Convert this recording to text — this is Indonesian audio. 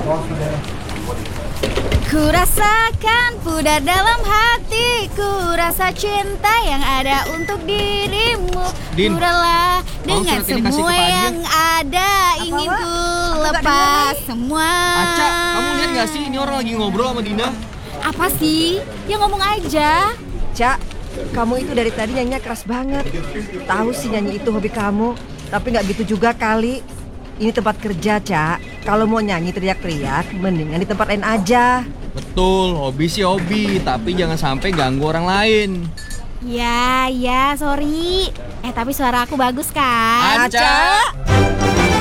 Ku rasakan pudar dalam hatiku, rasa cinta yang ada untuk dirimu. Din, Ku rela dengan surat ini kasih semua ke Pak Adi ya? yang ada. Ingin Wak? ku Aku nggak lepas denger, semua. Aca, kamu lihat gak sih ini orang lagi ngobrol sama Dina? Apa sih? Ya ngomong aja. Cak, kamu itu dari tadi nyanyinya keras banget. Tahu sih nyanyi itu hobi kamu, tapi nggak gitu juga kali. Ini tempat kerja, Cak. Kalau mau nyanyi teriak-teriak, mendingan di tempat lain aja. Betul, hobi sih hobi, tapi jangan sampai ganggu orang lain. Ya, sorry. Tapi suara aku bagus kan? Aca!